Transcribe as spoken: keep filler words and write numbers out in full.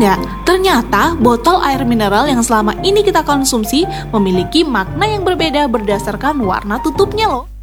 nggak? Ternyata botol air mineral yang selama ini kita konsumsi memiliki makna yang berbeda berdasarkan warna tutupnya loh.